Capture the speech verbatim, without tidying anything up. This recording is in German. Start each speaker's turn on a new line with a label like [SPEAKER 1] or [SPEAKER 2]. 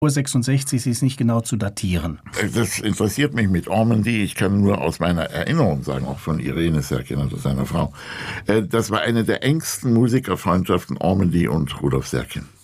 [SPEAKER 1] sechsundsechzig, sie ist nicht genau zu datieren.
[SPEAKER 2] Das interessiert mich mit Ormandy. Ich kann nur aus meiner Erinnerung sagen, auch von Irene Serkin, also seiner Frau. Das war eine der engsten Musikerfreundschaften, Ormandy und Rudolf Serkin.